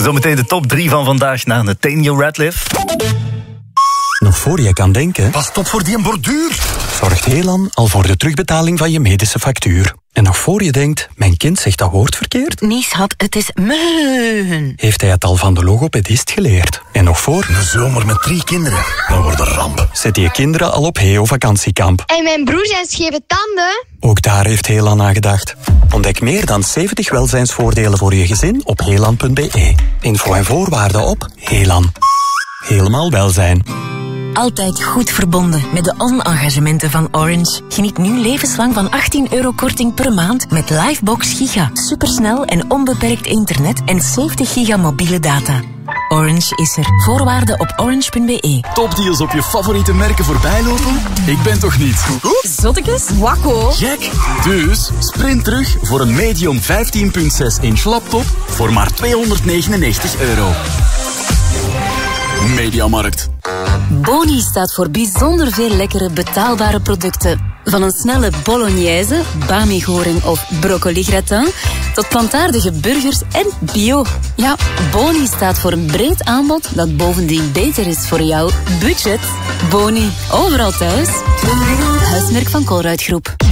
Zometeen de top 3 van vandaag na Nathaniel Radcliffe. Nog voor je kan denken... Pas op voor die borduur. Zorgt Helan al voor de terugbetaling van je medische factuur. En nog voor je denkt, mijn kind zegt dat woord verkeerd... Nee, schat, het is meun. Heeft hij het al van de logopedist geleerd. En nog voor... Een zomer met 3 kinderen. Dan wordt een ramp. Zet je kinderen al op Heo-vakantiekamp. En mijn broer zijn scheve tanden. Ook daar heeft Helan aan gedacht. Ontdek meer dan 70 welzijnsvoordelen voor je gezin op helan.be. Info en voorwaarden op Helan. Helemaal welzijn. Altijd goed verbonden met de on-engagementen van Orange. Geniet nu levenslang van €18 korting per maand met Livebox Giga. Supersnel en onbeperkt internet en 70 giga mobiele data. Orange is er. Voorwaarden op orange.be. Topdeals op je favoriete merken voorbijlopen? Ik ben toch niet? Zottekes? Wakko. Gek! Dus sprint terug voor een medium 15.6 inch laptop voor maar €299. Mediamarkt. Boni staat voor bijzonder veel lekkere betaalbare producten. Van een snelle bolognese, bami-goring of broccoli-gratin... tot plantaardige burgers en bio. Ja, Boni staat voor een breed aanbod dat bovendien beter is voor jouw budget. Boni, overal thuis. Huismerk van Colruyt Groep.